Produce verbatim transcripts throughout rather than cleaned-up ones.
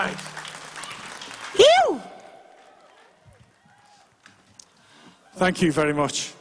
right. Phew! Thank you very much.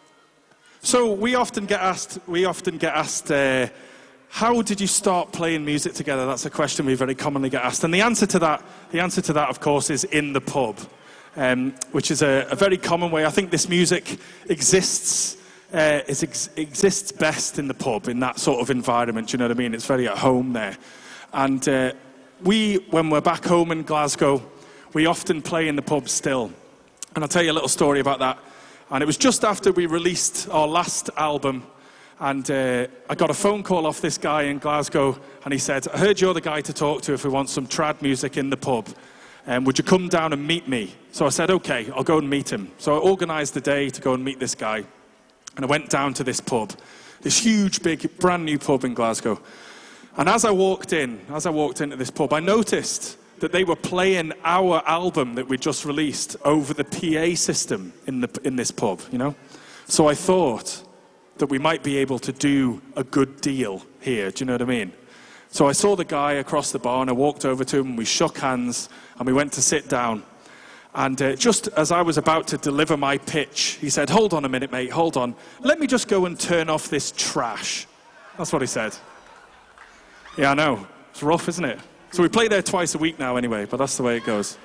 So we often get asked, we often get asked, uh, how did you start playing music together? That's a question we very commonly get asked. And the answer to that, the answer to that, of course, is in the pub, um, which is a, a very common way. I think this music exists, uh, is ex exists best in the pub, in that sort of environment. You know what I mean? It's very at home there. And uh, we, when we're back home in Glasgow, we often play in the pub still. And I'll tell you a little story about that. And it was just after we released our last album, and uh, I got a phone call off this guy in Glasgow, and he said, I heard you're the guy to talk to if we want some trad music in the pub. Um, would you come down and meet me? So I said, okay, I'll go and meet him. So I organised the day to go and meet this guy. And I went down to this pub, this huge, big, brand new pub in Glasgow. And as I walked in, as I walked into this pub, I noticed that they were playing our album that we just released over the P A system in, the, in this pub, you know? So I thought that we might be able to do a good deal here, do you know what I mean? So I saw the guy across the bar and I walked over to him, we shook hands and we went to sit down. And uh, just as I was about to deliver my pitch, he said, hold on a minute, mate, hold on. Let me just go and turn off this trash. That's what he said. Yeah, I know. It's rough, isn't it? So we play there twice a week now anyway, but that's the way it goes.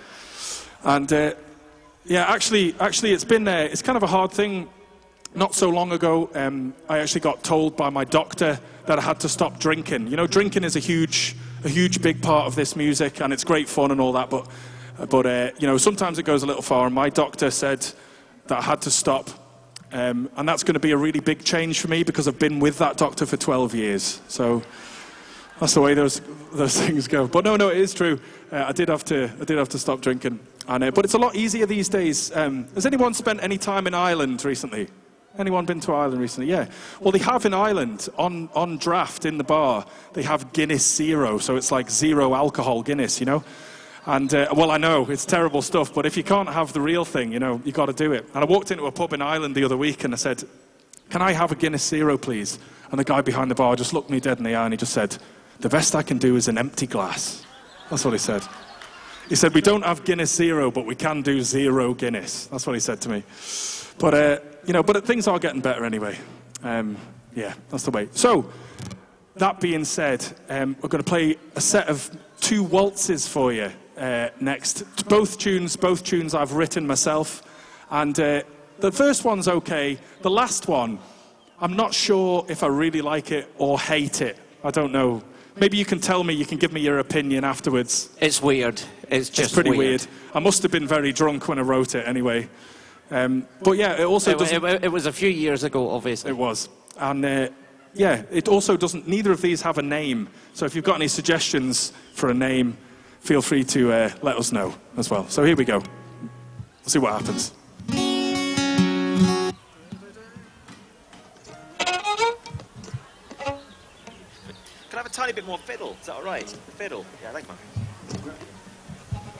And uh, yeah, actually, actually it's been, uh, it's kind of a hard thing. Not so long ago, um, I actually got told by my doctor that I had to stop drinking. You know, drinking is a huge, a huge big part of this music, and it's great fun and all that, but, but uh, you know, sometimes it goes a little far, and my doctor said that I had to stop. Um, and that's going to be a really big change for me because I've been with that doctor for twelve years. So that's the way those those things go. But no, no, it is true. Uh, I did have to I did have to stop drinking. And, uh, but it's a lot easier these days. Um, has anyone spent any time in Ireland recently? Anyone been to Ireland recently? Yeah. Well, they have in Ireland, on, on draft in the bar, they have Guinness Zero. So it's like zero alcohol Guinness, you know? And, uh, well, I know, it's terrible stuff, but if you can't have the real thing, you know, you got to do it. And I walked into a pub in Ireland the other week and I said, can I have a Guinness Zero, please? And the guy behind the bar just looked me dead in the eye and he just said, the best I can do is an empty glass. That's what he said. He said, we don't have Guinness Zero, but we can do zero Guinness. That's what he said to me. But, uh, you know, but things are getting better anyway. Um, yeah, that's the way. So, that being said, um, we're going to play a set of two waltzes for you uh, next. Both tunes, both tunes I've written myself. And uh, the first one's okay. The last one, I'm not sure if I really like it or hate it. I don't know. Maybe you can tell me, you can give me your opinion afterwards. It's weird. It's just it's pretty weird. weird. I must have been very drunk when I wrote it anyway. Um, but yeah, it also it, doesn't... It, it was a few years ago, obviously. It was. And uh, yeah, it also doesn't... Neither of these have a name. So if you've got any suggestions for a name, feel free to uh, let us know as well. So here we go. We'll see what happens. Can I have a tiny bit more fiddle? Is that all right? The fiddle? Yeah, I like my...